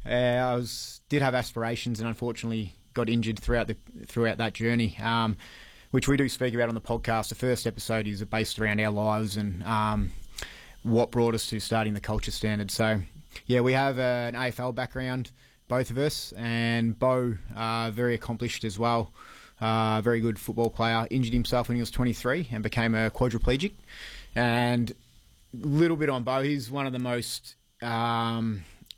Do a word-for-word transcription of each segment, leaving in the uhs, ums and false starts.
uh, I was did have aspirations and unfortunately got injured throughout the throughout that journey, um, which we do speak about on the podcast. The first episode is based around our lives and um, what brought us to starting the Culture Standard. So, yeah, we have uh, an A F L background, both of us, and Bo, uh, very accomplished as well, uh, very good football player, injured himself when he was twenty-three and became a quadriplegic. And a little bit on Bo, he's one of the most... Um,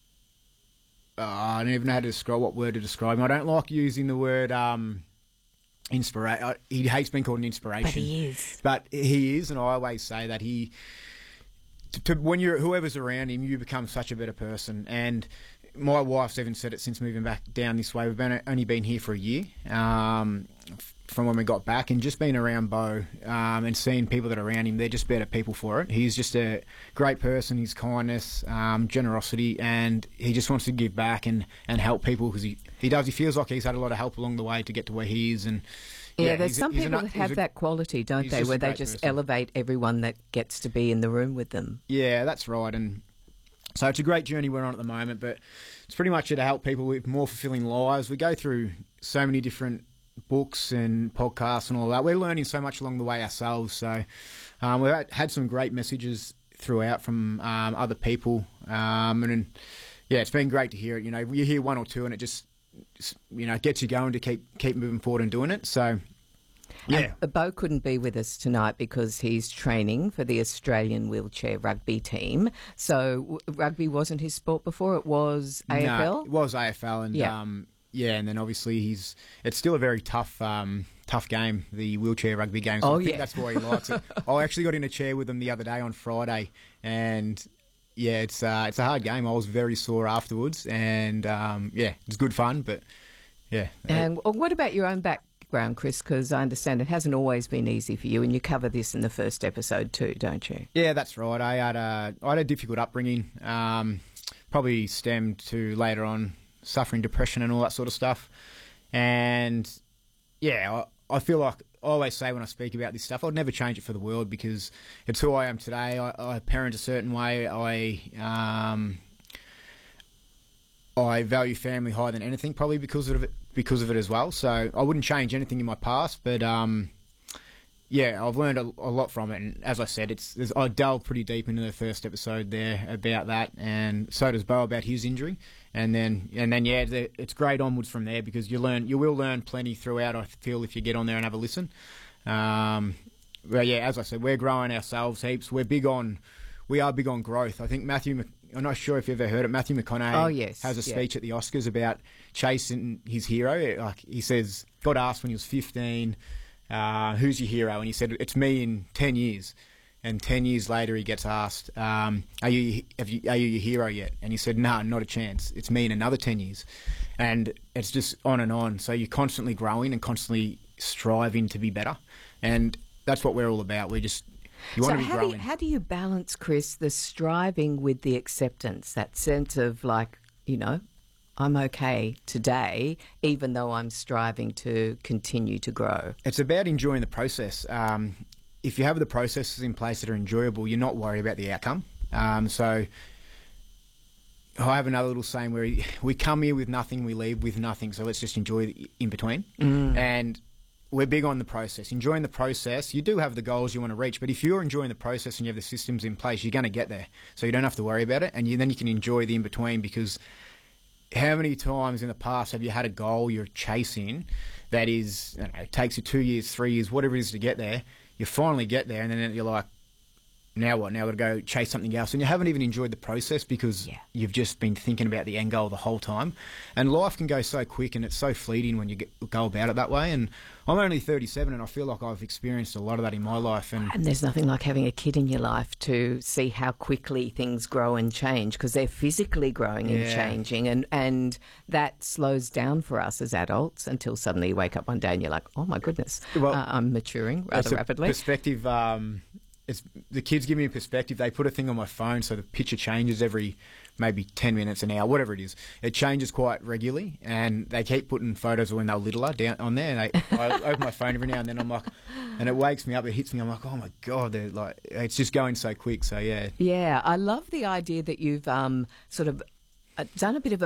uh, I don't even know how to describe what word to describe him. I don't like using the word... Um, Inspira- he hates being called an inspiration. But he is. But he is, and I always say that he... To, to, when you're whoever's around him, you become such a better person. And my wife's even said it since moving back down this way. We've been, only been here for a year um, from when we got back, and just being around Bo um, and seeing people that are around him, they're just better people for it. He's just a great person. His kindness, um, generosity, and he just wants to give back and, and help people because he, he does. He feels like he's had a lot of help along the way to get to where he is. And Yeah, yeah, there's he's a- some he's people a- that he's have a- that quality, don't he's they, just a where they great just person. elevate everyone that gets to be in the room with them. Yeah, that's right. And so it's a great journey we're on at the moment, but it's pretty much to help people with more fulfilling lives. We go through so many different books and podcasts and all that. We're learning so much along the way ourselves. So um, we've had- had some great messages throughout from um, other people. Um, and, and yeah, it's been great to hear it. You know, you hear one or two and it just, you know, gets you going to keep keep moving forward and doing it. So, yeah. Um, Bo couldn't be with us tonight because he's training for the Australian wheelchair rugby team. So w- rugby wasn't his sport before, it was A F L? No, it was A F L, and Yeah. um, yeah, and then obviously he's. It's still a very tough, um, tough game, the wheelchair rugby game. So Oh, I think yeah. that's why he likes it. I actually got in a chair with him the other day on Friday, and yeah, it's uh, it's a hard game. I was very sore afterwards, and um, yeah, it's good fun, but yeah. And uh, what about your own background, Chris? Because I understand it hasn't always been easy for you, and you cover this in the first episode too, don't you? Yeah, that's right. I had a I had a difficult upbringing. Um, probably stemmed to later on suffering depression and all that sort of stuff. And yeah, I, I feel like I always say when I speak about this stuff, I'd never change it for the world because it's who I am today. I, I parent a certain way. I um, I value family higher than anything, probably because of it, because of it as well. So I wouldn't change anything in my past, but um, yeah, I've learned a, a lot from it. And as I said, it's there's, I delved pretty deep into the first episode there about that, and so does Bo about his injury. And then, and then, yeah, the, it's great onwards from there because you learn, you will learn plenty throughout. I feel if you get on there and have a listen. Um, well, yeah, as I said, we're growing ourselves heaps. We're big on, we are big on growth. I think Matthew, Mc- I'm not sure if you've ever heard it. Matthew McConaughey Oh, yes, has a yeah. speech at the Oscars about chasing his hero. Like he says, got asked when he was fifteen, uh, "Who's your hero?" And he said, "It's me in ten years." And ten years later, he gets asked, um, "Are you have you are you your hero yet?" And he said, "No, not a chance. It's me in another ten years." And it's just on and on. So you're constantly growing and constantly striving to be better, and that's what we're all about. We just you So want to be how do, growing. you, how do you balance, Chris, the striving with the acceptance, that sense of like, you know, I'm okay today, even though I'm striving to continue to grow? It's about enjoying the process. Um, if you have the processes in place that are enjoyable, you're not worried about the outcome. Um, so I have another little saying where we come here with nothing, we leave with nothing. So let's just enjoy the in between. Mm. And we're big on the process. Enjoying the process, you do have the goals you want to reach, but if you're enjoying the process and you have the systems in place, you're going to get there. So you don't have to worry about it, and you, then you can enjoy the in between because how many times in the past have you had a goal you're chasing that is, you know, it takes you two years, three years, whatever it is to get there. You finally get there, and then you're like, now what? Now I've got to go chase something else. And you haven't even enjoyed the process because Yeah. you've just been thinking about the end goal the whole time. And life can go so quick and it's so fleeting when you get, go about it that way. And I'm only thirty-seven and I feel like I've experienced a lot of that in my life. And And there's nothing like having a kid in your life to see how quickly things grow and change, because they're physically growing and Yeah. changing, and, and that slows down for us as adults until suddenly you wake up one day and you're like, oh my goodness, Well, uh, I'm maturing it's rather a rapidly. Perspective. Um, it's the kids give me a perspective. They put a thing on my phone, so the picture changes every maybe ten minutes, an hour, whatever it is. It changes quite regularly, and they keep putting photos of when they were littler down on there. And they, I open my phone every now and then. I'm like, and it wakes me up. It hits me. I'm like, oh my god, they're like, it's just going so quick. So yeah. Yeah, I love the idea that you've um, sort of uh, done a bit of a